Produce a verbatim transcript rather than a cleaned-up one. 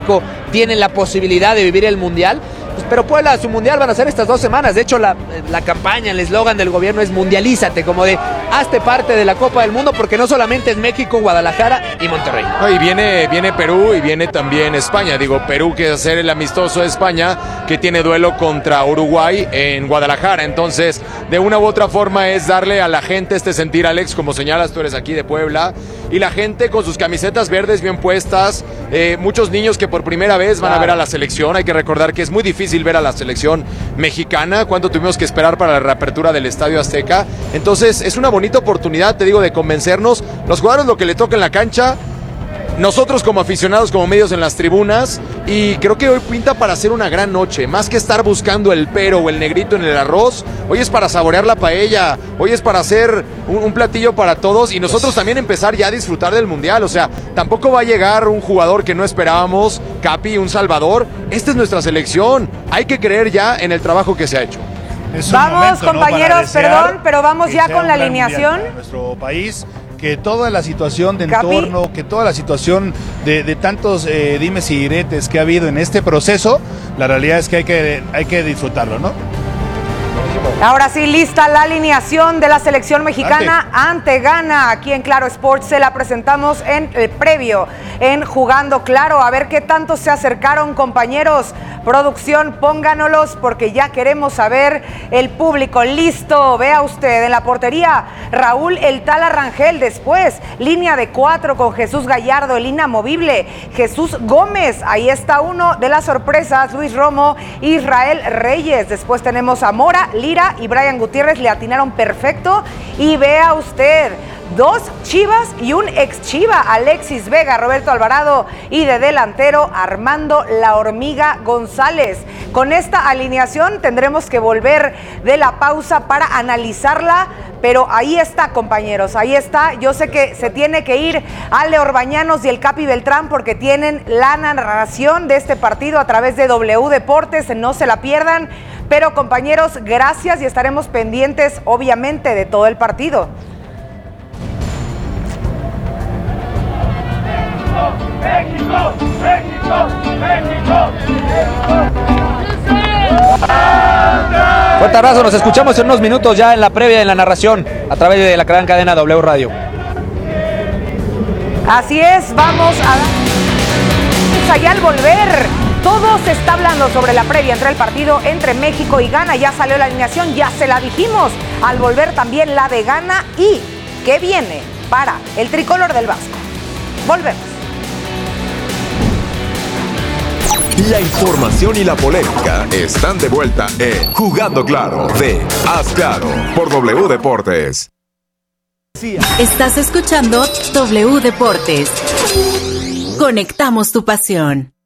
tienen la posibilidad de vivir el Mundial, pues, pero Puebla, su Mundial van a ser estas dos semanas. De hecho, la, la campaña, el eslogan del gobierno es mundialízate, como de hazte parte de la Copa del Mundo, porque no solamente es México, Guadalajara y Monterrey. No, y viene, viene Perú y viene también España. Digo, Perú que hacer el amistoso de España, que tiene duelo contra Uruguay en Guadalajara. Entonces, de una u otra forma es darle a la gente este sentir, Alex, como señalas, tú eres aquí de Puebla, y la gente con sus camisetas verdes bien puestas, eh, muchos niños que por primera vez van claro. a ver a la selección. Hay que recordar que es muy difícil ver a la selección mexicana, cuánto tuvimos que esperar para la reapertura del Estadio Azteca. Entonces, es una bonita oportunidad, te digo, de convencernos. Los jugadores lo que le toca en la cancha, nosotros como aficionados, como medios en las tribunas, y creo que hoy pinta para hacer una gran noche, más que estar buscando el pero o el negrito en el arroz. Hoy es para saborear la paella, hoy es para hacer un, un platillo para todos y nosotros también empezar ya a disfrutar del Mundial. O sea, tampoco va a llegar un jugador que no esperábamos, Capi, un Salvador. Esta es nuestra selección, hay que creer ya en el trabajo que se ha hecho. Vamos, momento, compañeros, ¿no? Perdón, pero vamos ya con la alineación. Para nuestro país, que toda la situación de entorno, Capi. que toda la situación de, de tantos eh, dimes y diretes que ha habido en este proceso, la realidad es que hay que, hay que disfrutarlo, ¿no? Ahora sí, lista la alineación de la selección mexicana ante Ghana. Aquí en Claro Sports se la presentamos en el previo, en Jugando Claro. A ver qué tanto se acercaron, compañeros. Producción, pónganos porque ya queremos saber el público. Listo, vea usted, en la portería, Raúl El Tala Rangel. Después, línea de cuatro con Jesús Gallardo, el inamovible, Jesús Gómez. Ahí está uno de las sorpresas, Luis Romo, Israel Reyes. Después tenemos a Mora, Lira y Brian Gutiérrez, le atinaron perfecto. Y vea usted, dos Chivas y un ex Chiva, Alexis Vega, Roberto Alvarado, y de delantero Armando La Hormiga González. Con esta alineación tendremos que volver de la pausa para analizarla, pero ahí está, compañeros, ahí está. Yo sé que se tiene que ir Ale Orbañanos y el Capi Beltrán porque tienen la narración de este partido a través de W Deportes, no se la pierdan. Pero, compañeros, gracias y estaremos pendientes, obviamente, de todo el partido. México, México, México, México. Fuerte abrazo, nos escuchamos en unos minutos ya en la previa, en la narración, a través de la gran cadena W Radio. Así es, vamos a... Allá al volver, todo se está hablando sobre la previa entre el partido entre México y Ghana. Ya salió la alineación, ya se la dijimos. Al volver también la de Ghana y ¿qué viene para el tricolor del Vasco? Volvemos. La información y la polémica están de vuelta en Jugando Claro de Haz Claro por W Deportes. Estás escuchando W Deportes. Conectamos tu pasión.